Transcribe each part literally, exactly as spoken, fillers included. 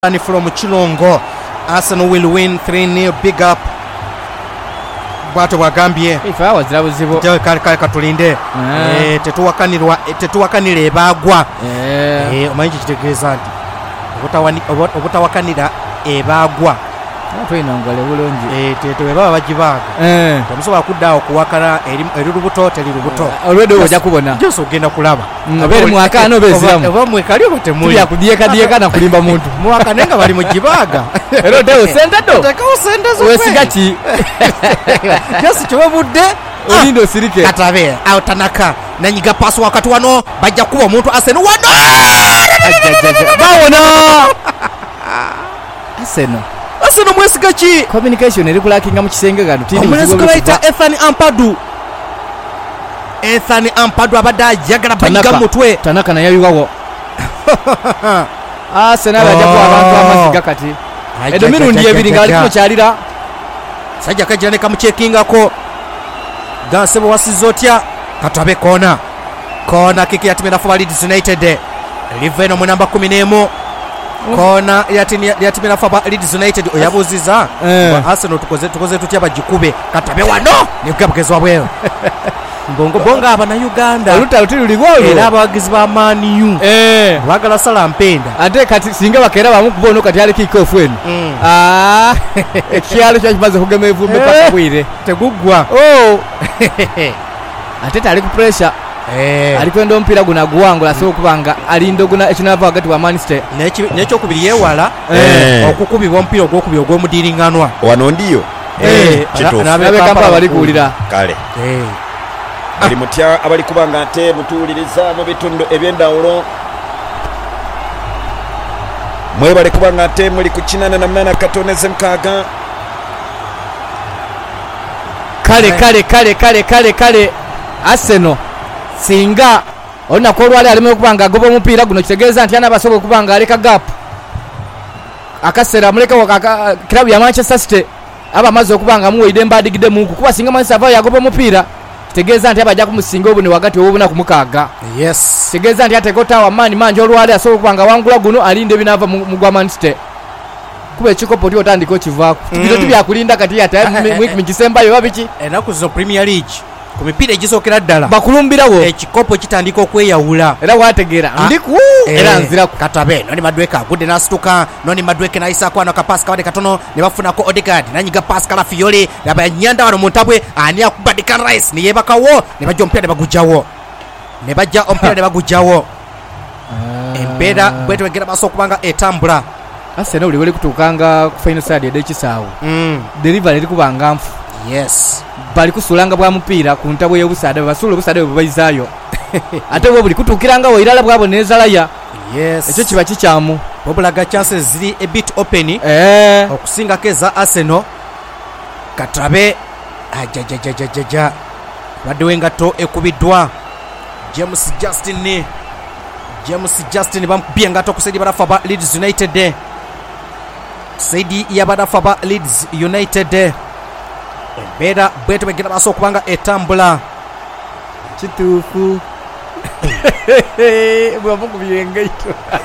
And from Chilongo, Arsenal will win three nil. Big up. Bwato wagambye ifa wazira buzibu je kale kale katulinde eh tetuwakanirwa tetuwakanire ebagwa eh eh omanyi kitegeeza nti obutawani obutawakanira ebagwa twina ngale bulungi eh teto baba bajibaga eh tamusoba kuddawo kuwakala eri lubuto teri lubuto olwedo oja kubona jeso ogenda kulaba aberi mwaka ano beziramu oba mwekali obote muli ya kudieka dieka na kulimba muntu mwaka nenga bali mu jibaga ero deo senda do takao senda zo wesigati jeso choba budde olindo sirike katabe autanaka nanyiga pasu wakati wano bajja kuba omuntu Arsenal wano bawona Arsenal Arsenal mwesigachi communication eri kulakinga mu kisenge gano tindi mwesigaita Ethan Ampadu Ethan Ampadu abada jagala bayiga mutwe tanaka na yayiwawo Arsenal ajja kwa abantu amasiga kati edo mirundi ebiri ngali kino kyalira sajja kajja ne kamuchekinga ko gasebo wasizotya katabe kona kona kiki yatimira for Leeds United Liveno mu namba kumi n'emu kona yatimira yatimira for Leeds United oyabuziza eh. Arsenal tukoze tukoze tutya bajikube katabe wano ne bwabugezwa bweyo mbongo bonga aba na Uganda oluta lutiri ligolo era abagizi ba Man U eh bagala sala mpenda ate kati singa bakera bamu kubono kati ali kick off wenu mm. ah ekyalo kyakimaze kugema evumbe eh. paka kwire tegugwa oh ate tali ku pressure eh ali kwenda ompira guna guwangula so kubanga ali ndoguna ekinava wakati wa Manchester nechi necho kubiri yewala eh okukubibwa ompira ogwokubira ogwomudiringanwa wano ndiyo eh nabe kampala bali kuulira kale eh ali mutya abali kubanga ate mutuuliriza mu bitundu ebyendawulo mwe bali kubanga ate muli ku kinana na mnana katoneze mkaga kale kale kale kale kale kale Arsenal singa ona ko lwali alime kubanga agoba omupiira guno kitegeeza nti anabasobola kubanga aleka gap akasera muleka wakaka club ya Manchester City aba mazo kubanga muwide mbadigide mungu kuba singa Manchester City yagoba omupiira kitegeeza nti abajja kumusinga obune wakati obuna kumukaaga yes kitegeeza nti atekota wa mani manje olwali asobola kubanga wangula guno alinde binava mu gwa Manchester kuba ekikopo ti otandika okivaako tubiro mm. tibyakulinda kati yata mwiki mikisembayo babiki enaku zo Premier League ku mipiira egisokera ddala bakulumbirawo ekikopo kitandika okweyawula era wategeera ndiku era nziraku katabe noni Madweka agudde n'asituka noni Madweka n'ayisaako ano kapasi kabadde katono ne bafunako Odegaard nanyiga pasi kala Fiore abanyanda wano mu ntabwe ani akuba Declan Rice ne yeebakawo ne bajja omupiira ne bagujjawo ne bajja omupiira ne bagujjawo embeera bwete wegera maaso okubanga etambula Arsenal uli wali kutukanga ku final side ede kisaawo mm. delivery eri kubanga nfu yes bali kusulanga bwa mupiira ku ntabwe y'obusada basula obusada bwe bayizaayo ate bwo buli kutukiranga wo irala bwabo nezalaya yes ekyo kiba kikyamu bobulaga chances ziri a bit open eh okusinga keza Arsenal katabe ajajajajaja badde wengato ekubiddwa James Justin James Justin bamubye ngato kusedi barafa ba Leeds United Saidi ya barafa ba Leeds United Beda bwetu begera baso kubanga etambula kituufu bwabo kubiyengaito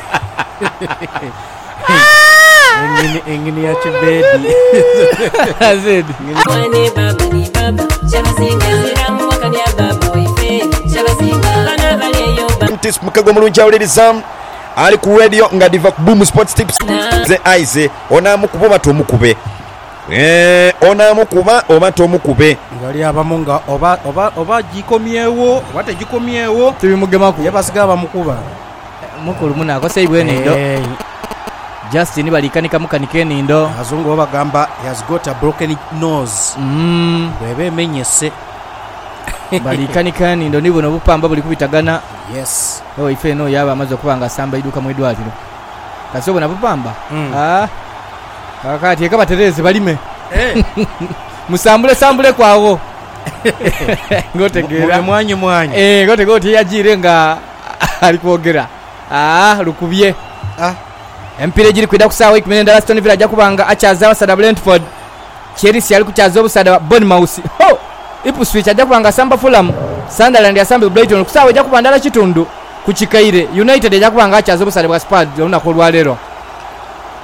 engini engini ya chibedi azedi mwane baba ni baba chabasinga ziramu wakani ya baba ife chabasinga bana baleyo Ntis mukago mulungi awuliriza ali ku radio nga diva ku Boom Sports Tips ze aize ona mukuba mato mukube eh ona mukuba oba to mukube ngali abamunga oba oba oba jikomyewo wate jikomyewo tubimugemaku yabasiga bamukuba mukulu muna ko sei bwenindo eh Justin balikanika mukanike nindo azungu babagamba he has got a broken nose mm bwebe menyese balikanika nindo nibo no bupamba buli kubitagana yes oh ife no yaba amaze kubanga samba iduka mu edwatiro kasobo na bupamba mm. ah kakati ekabatereze balime eh musambule sambule kwawo ngotegera mwanyi mwanyi eh ngote goti yajire nga alikwogera ah lukubye ah empire giri kwida kusawa ikimenda Aston Villa ajja kubanga achaza basada Brentford Chelsea ali kuchaza obusada Bournemouth ho Ipswich ajja kubanga samba Fulham Sunderland yasambe Brighton kusawa ajja kubandala kitundu kuchikaire United ajja kubanga achaza obusada bwa Spurs lunaku lwa lero